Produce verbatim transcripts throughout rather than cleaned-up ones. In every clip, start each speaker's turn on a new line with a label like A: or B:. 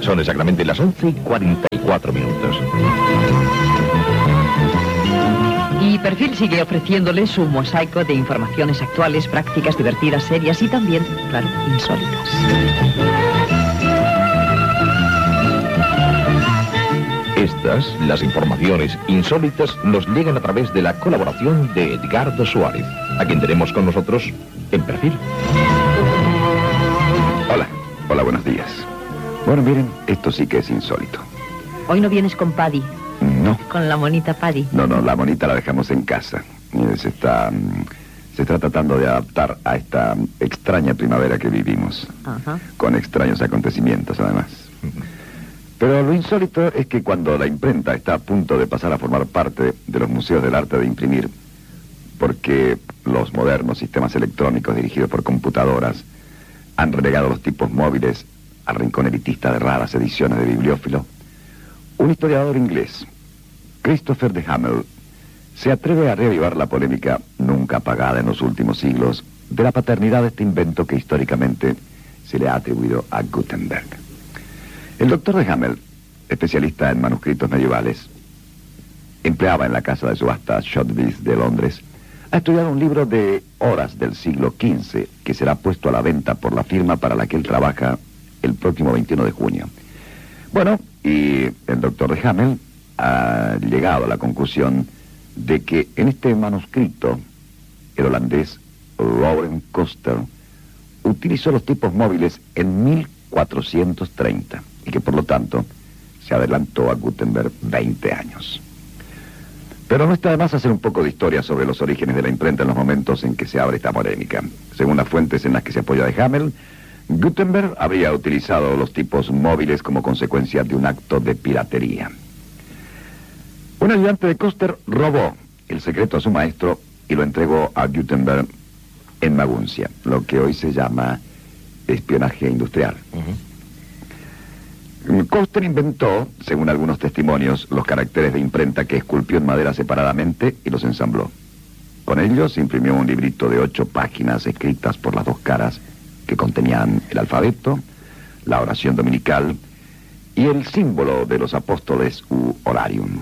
A: Son exactamente las once y cuarenta y cuatro minutos.
B: Y Perfil sigue ofreciéndoles su mosaico de informaciones actuales, prácticas, divertidas, serias y también, claro, insólitas.
A: Estas, las informaciones insólitas, nos llegan a través de la colaboración de Edgardo Suárez, a quien tenemos con nosotros en Perfil.
C: Hola, hola, buenos días. Bueno, miren, esto sí que es insólito.
B: Hoy no vienes con Paddy.
C: No.
B: Con la monita Paddy.
C: No, no, la monita la dejamos en casa. Mire, se está, se está tratando de adaptar a esta extraña primavera que vivimos.
B: Ajá.
C: Con extraños acontecimientos, además. Pero lo insólito es que cuando la imprenta está a punto de pasar a formar parte de los museos del arte de imprimir, porque los modernos sistemas electrónicos dirigidos por computadoras han relegado los tipos móviles al rincón elitista de raras ediciones de bibliófilo, un historiador inglés, Christopher de Hamel, se atreve a reavivar la polémica nunca apagada en los últimos siglos de la paternidad de este invento que históricamente se le ha atribuido a Gutenberg. El doctor de Hamel, especialista en manuscritos medievales, empleaba en la casa de subasta Sotheby's de Londres, ha estudiado un libro de horas del siglo quince que será puesto a la venta por la firma para la que él trabaja el próximo veintiuno de junio. Bueno, y el doctor de Hamel ha llegado a la conclusión de que en este manuscrito el holandés Laurent Koster utilizó los tipos móviles en mil cuatrocientos treinta y que por lo tanto se adelantó a Gutenberg veinte años. Pero no está de más hacer un poco de historia sobre los orígenes de la imprenta en los momentos en que se abre esta polémica. Según las fuentes en las que se apoya de Hamel, Gutenberg habría utilizado los tipos móviles como consecuencia de un acto de piratería. Un ayudante de Koster robó el secreto a su maestro y lo entregó a Gutenberg en Maguncia, lo que hoy se llama espionaje industrial. Uh-huh. Koster inventó, según algunos testimonios, los caracteres de imprenta que esculpió en madera separadamente y los ensambló. Con ellos imprimió un librito de ocho páginas escritas por las dos caras que contenían el alfabeto, la oración dominical y el símbolo de los apóstoles u horarium.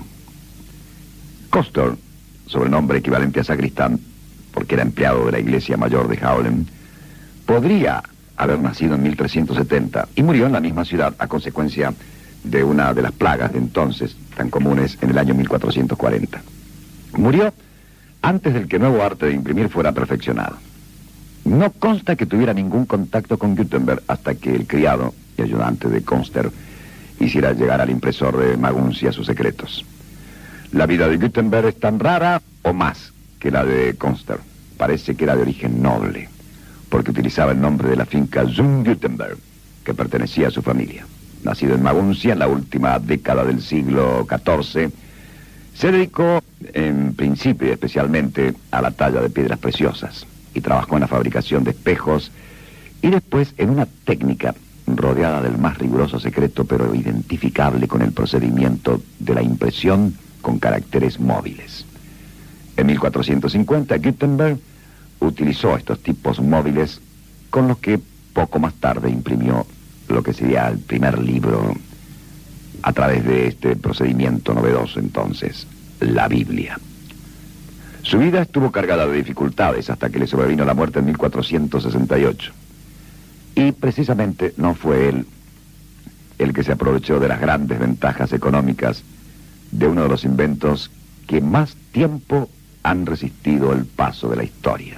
C: Koster, sobrenombre equivalente a sacristán, porque era empleado de la iglesia mayor de Haarlem, podría haber nacido en mil trescientos setenta y murió en la misma ciudad a consecuencia de una de las plagas de entonces tan comunes en el año mil cuatrocientos cuarenta. Murió antes del que el nuevo arte de imprimir fuera perfeccionado. No consta que tuviera ningún contacto con Gutenberg hasta que el criado y ayudante de Koster hiciera llegar al impresor de Maguncia sus secretos. La vida de Gutenberg es tan rara o más que la de Koster. Parece que era de origen noble, porque utilizaba el nombre de la finca Zum Gutenberg, que pertenecía a su familia. Nacido en Maguncia en la última década del siglo catorce, se dedicó en principio y especialmente a la talla de piedras preciosas y trabajó en la fabricación de espejos y después en una técnica rodeada del más riguroso secreto pero identificable con el procedimiento de la impresión con caracteres móviles. En mil cuatrocientos cincuenta Gutenberg utilizó estos tipos móviles con los que poco más tarde imprimió lo que sería el primer libro a través de este procedimiento novedoso entonces, la Biblia. Su vida estuvo cargada de dificultades hasta que le sobrevino la muerte en mil cuatrocientos sesenta y ocho. Y precisamente no fue él el que se aprovechó de las grandes ventajas económicas de uno de los inventos que más tiempo han resistido el paso de la historia.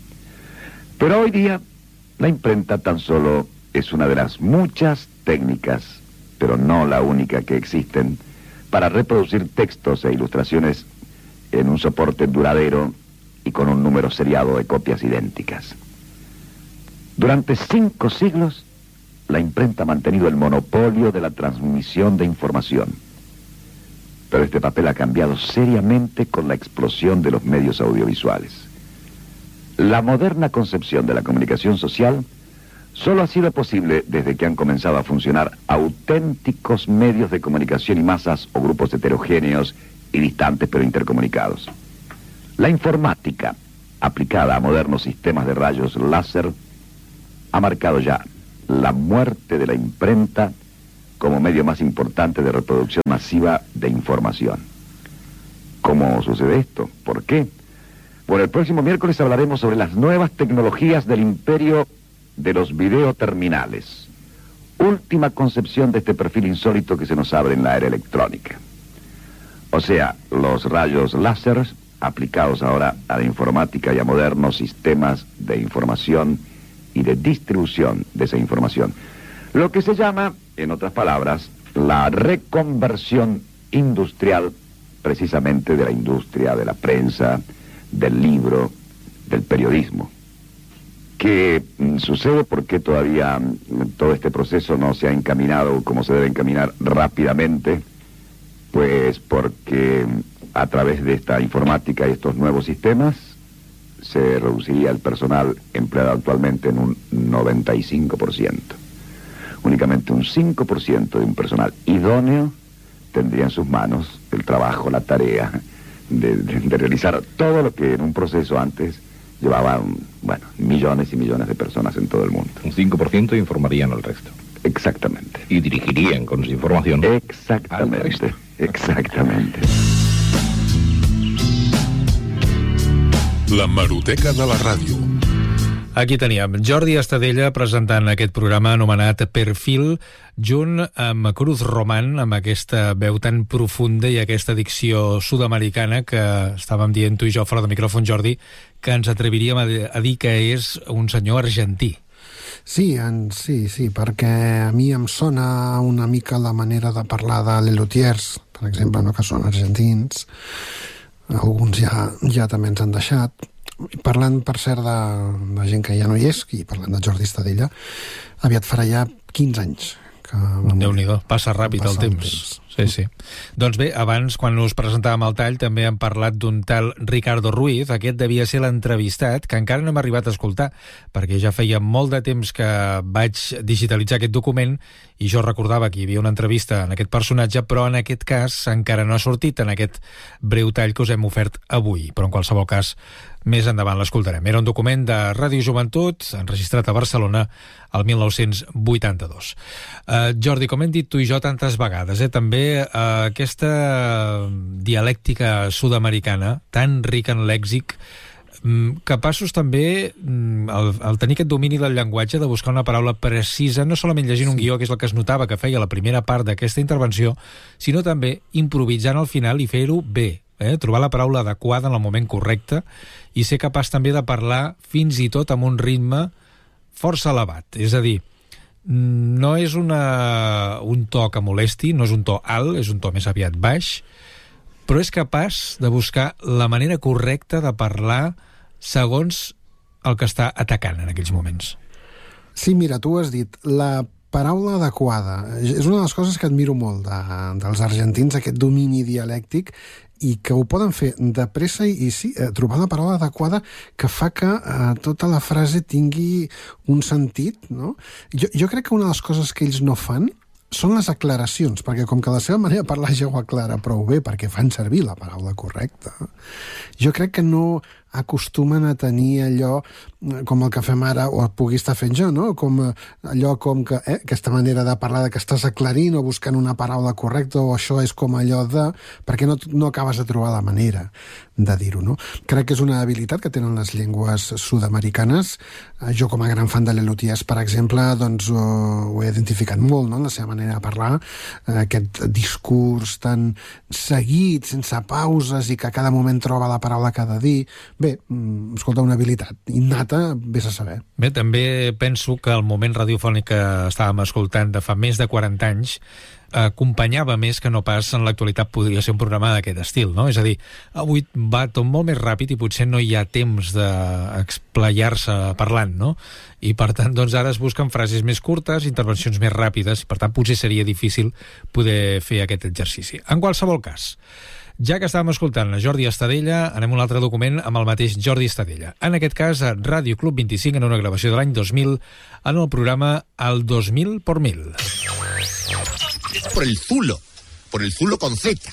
C: Pero hoy día, la imprenta tan solo es una de las muchas técnicas, pero no la única que existen, para reproducir textos e ilustraciones en un soporte duradero y con un número seriado de copias idénticas. Durante cinco siglos, la imprenta ha mantenido el monopolio de la transmisión de información. Pero este papel ha cambiado seriamente con la explosión de los medios audiovisuales. La moderna concepción de la comunicación social solo ha sido posible desde que han comenzado a funcionar auténticos medios de comunicación y masas o grupos heterogéneos y distantes pero intercomunicados. La informática, aplicada a modernos sistemas de rayos láser, ha marcado ya la muerte de la imprenta como medio más importante de reproducción masiva de información. ¿Cómo sucede esto? ¿Por qué? Bueno, el próximo miércoles hablaremos sobre las nuevas tecnologías del imperio de los videoterminales. Última concepción de este perfil insólito que se nos abre en la era electrónica. O sea, los rayos láser aplicados ahora a la informática y a modernos sistemas de información y de distribución de esa información. Lo que se llama, en otras palabras, la reconversión industrial, precisamente de la industria de la prensa, del libro, del periodismo. ¿Qué sucede? ¿Por qué todavía todo este proceso no se ha encaminado como se debe encaminar rápidamente? Pues porque a través de esta informática y estos nuevos sistemas se reduciría el personal empleado actualmente en un noventa y cinco por ciento. Únicamente un cinco por ciento de un personal idóneo tendría en sus manos el trabajo, la tarea de, de, de realizar todo lo que en un proceso antes llevaban, bueno, millones y millones de personas en todo el mundo.
A: Un cinco por ciento informarían al resto.
C: Exactamente.
A: Y dirigirían con su información
C: Exactamente.
A: al resto.
C: Exactamente.
D: L'hemeroteca de la ràdio.
E: Aquí teníem Jordi Estadella presentant aquest programa anomenat Perfil, junt amb Cruz Román, amb aquesta veu tan profunda i aquesta dicció sud-americana que estàvem dient tu i jo fora de micròfon, Jordi, que ens atreviríem a dir que és un senyor argentí.
F: Sí, en, sí, sí, perquè a mi em sona una mica la manera de parlar de Lelutiers, per exemple, no, que són argentins. Alguns ja, ja també ens han deixat. Parlant, per cert, de, de gent que ja no hi és, i parlant de Jordi Estadella, aviat farà ja quinze anys. Que
E: Déu-n'hi-do, passa ràpid el temps. el temps. Sí, sí. Doncs bé, abans, quan us presentàvem el tall, també hem parlat d'un tal Ricardo Ruiz. Aquest devia ser l'entrevistat, que encara no hem arribat a escoltar, perquè ja feia molt de temps que vaig digitalitzar aquest document i jo recordava que hi havia una entrevista en aquest personatge, però en aquest cas encara no ha sortit en aquest breu tall que us hem ofert avui. Però en qualsevol cas, més endavant l'escoltarem. Era un document de Ràdio Joventut, enregistrat a Barcelona el mil nou-cents vuitanta-dos. Uh, Jordi, com hem dit tu i jo tantes vegades, eh, també uh, aquesta dialèctica sud-americana, tan rica en lèxic, um, capaços també, um, al, al tenir aquest domini del llenguatge, de buscar una paraula precisa, no solament llegint un guió, que és el que es notava que feia la primera part d'aquesta intervenció, sinó també improvisant al final i fer-ho bé. Eh? Trobar la paraula adequada en el moment correcte i ser capaç també de parlar fins i tot amb un ritme força elevat. És a dir, no és una, un to que molesti, no és un to alt, és un to més aviat baix, però és capaç de buscar la manera correcta de parlar segons el que està atacant en aquells moments.
F: Sí, mira, tu has dit la paraula adequada. És una de les coses que admiro molt de, dels argentins, aquest domini dialèctic, i que ho poden fer de pressa i, i sí, eh, trobar la paraula adequada que fa que eh, tota la frase tingui un sentit, no? Jo, jo crec que una de les coses que ells no fan són les aclaracions, perquè com que la seva manera de parlar ja ho aclara prou bé, perquè fan servir la paraula correcta, jo crec que no acostumen a tenir allò com el que fem ara, o pugui estar fent jo, no? Com allò com que, eh, aquesta manera de parlar de que estàs aclarint o buscant una paraula correcta, o això és com allò de... perquè no, no acabes de trobar la manera de dir-ho, no? Crec que és una habilitat que tenen les llengües sud-americanes. Jo, com a gran fan de Lelutiers, per exemple, doncs ho, ho he identificat molt, no?, en la seva manera de parlar, aquest discurs tan seguit, sense pauses, i que a cada moment troba la paraula que ha de dir. Bé, escolta, una habilitat innata, vés a saber.
E: Bé, també penso que el moment radiofònic que estàvem escoltant de fa més de quaranta anys acompanyava més que no pas en l'actualitat podria ser un programa d'aquest estil, no? És a dir, avui va tot molt més ràpid i potser no hi ha temps d'explayar-se parlant, no? I per tant, doncs ara es busquen frases més curtes, intervencions més ràpides, i per tant potser seria difícil poder fer aquest exercici. En qualsevol cas, ja que estàvem escoltant a Jordi Estadella, anem a un altre document amb el mateix Jordi Estadella. En aquest cas, a Ràdio Club vint-i-cinc, en una gravació de l'any dos mil, en el programa El dos mil por mil.
G: Por el Zulo, por el Zulo con Z.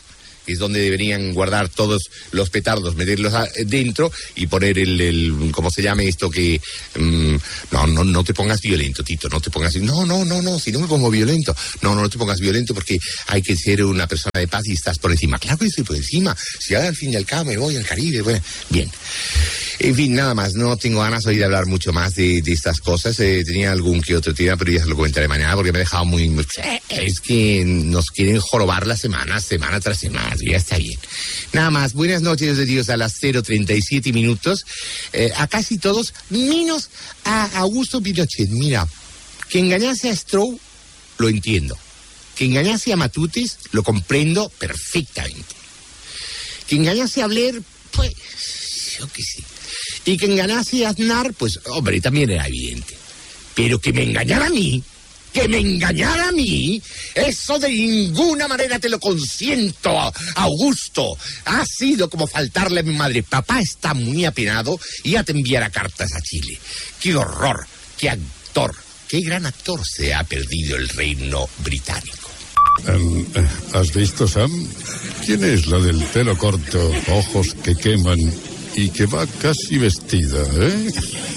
D: que es donde deberían guardar todos los petardos, meterlos a, dentro y poner el, el, ¿cómo se llama esto? Que, um, no, no, no te pongas violento, Tito, no te pongas, no, no, no, no, si no me pongo violento, no, no, no te pongas violento porque hay que ser una persona de paz y estás por encima. Claro que estoy por encima, si ahora al fin y al cabo me voy al Caribe, bueno, bien. En fin, nada más, no tengo ganas hoy de hablar mucho más de, de estas cosas. Eh, tenía algún que otro tema, pero ya se lo comentaré mañana porque me he dejado muy, muy... Es que nos quieren jorobar la semana, semana tras semana, ya está bien. Nada más, buenas noches de Dios a las cero treinta y siete minutos. Eh, a casi todos, menos a Augusto Pinochet. Mira, que engañase a Stroh, lo entiendo. Que engañase a Matutes, lo comprendo perfectamente. Que engañase a Blair, pues, yo qué sé. Y que engañase a Aznar, pues, hombre, también era evidente. Pero que me engañara a mí, que me engañara a mí, eso de ninguna manera te lo consiento, Augusto. Ha sido como faltarle a mi madre. Papá está muy apenado y ya te enviará cartas a Chile. ¡Qué horror! ¡Qué actor! ¡Qué gran actor se ha perdido el reino británico!
G: Um, ¿Has visto, Sam? ¿Quién es la del pelo corto, ojos que queman y que va casi vestida, eh?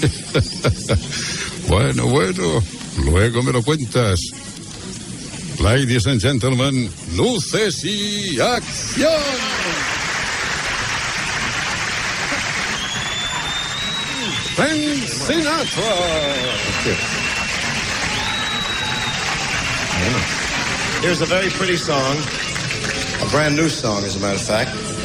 G: Bueno, bueno, luego me lo cuentas. Ladies and gentlemen, luces y acción. Frank Sinatra.
H: Here's a very pretty song, a brand new song, as a matter of fact.